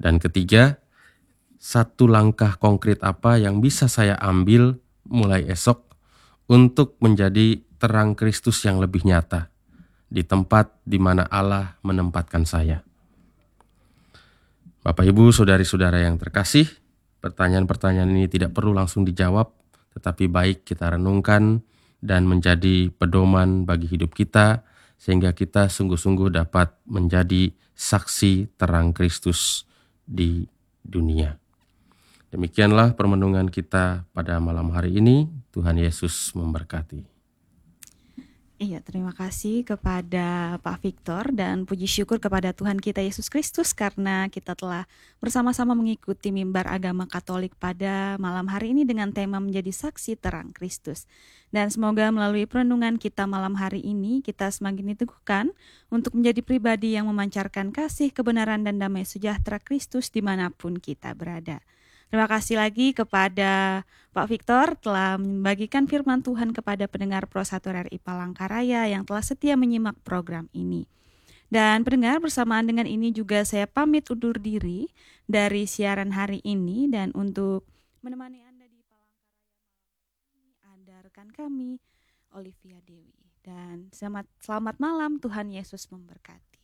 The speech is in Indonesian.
Dan ketiga, satu langkah konkret apa yang bisa saya ambil mulai esok untuk menjadi terang Kristus yang lebih nyata di tempat di mana Allah menempatkan saya. Bapak, Ibu, saudari-saudara yang terkasih, pertanyaan-pertanyaan ini tidak perlu langsung dijawab, tetapi baik kita renungkan dan menjadi pedoman bagi hidup kita, sehingga kita sungguh-sungguh dapat menjadi saksi terang Kristus di dunia. Demikianlah permenungan kita pada malam hari ini. Tuhan Yesus memberkati. Iya, terima kasih kepada Pak Victor dan puji syukur kepada Tuhan kita Yesus Kristus karena kita telah bersama-sama mengikuti mimbar agama Katolik pada malam hari ini dengan tema menjadi saksi terang Kristus. Dan semoga melalui perenungan kita malam hari ini kita semakin diteguhkan untuk menjadi pribadi yang memancarkan kasih, kebenaran, dan damai sejahtera Kristus dimanapun kita berada. Terima kasih lagi kepada Pak Victor telah membagikan firman Tuhan kepada pendengar Pro 1 RRI Palangkaraya yang telah setia menyimak program ini. Dan pendengar, bersamaan dengan ini juga saya pamit undur diri dari siaran hari ini, dan untuk menemani Anda di Palangkaraya ini ada rekan kami Olivia Dewi. Dan selamat malam, Tuhan Yesus memberkati.